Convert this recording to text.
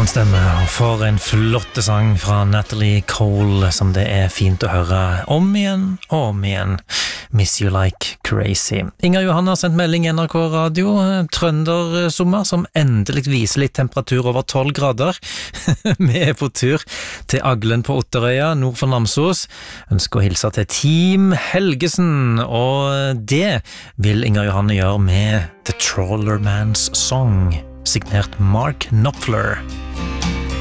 stemme, og for en flotte sang fra Natalie Cole som det fint å høre om igjen og om igjen. Miss You Like Crazy. Inger Johanne har sendt melding i NRK Radio, trøndersommer som endelig viser litt temperatur over 12 grader. Vi på tur til Aglen på Otterøya, nord for Namsos. Ønsker å hilse til Team Helgesen, og det vil Inger Johanne gjøre med The Trawlerman's Song, signert Mark Knopfler.